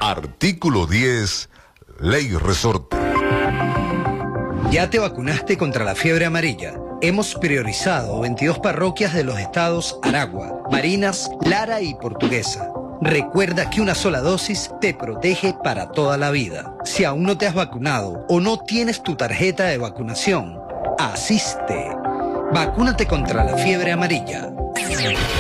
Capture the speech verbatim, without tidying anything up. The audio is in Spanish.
Artículo diez, Ley Resorte. ¿Ya te vacunaste contra la fiebre amarilla? Hemos priorizado veintidós parroquias de los estados Aragua, Barinas, Lara y Portuguesa. Recuerda que una sola dosis te protege para toda la vida. Si aún no te has vacunado o no tienes tu tarjeta de vacunación, asiste. Vacúnate contra la fiebre amarilla.